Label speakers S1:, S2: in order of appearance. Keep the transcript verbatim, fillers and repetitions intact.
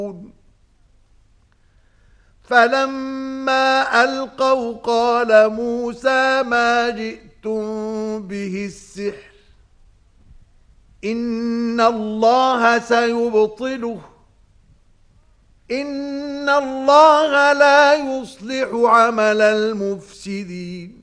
S1: فلما ألقوا قال موسى ما جئتم به السحر إن الله سيبطله إن الله لا يصلح عمل المفسدين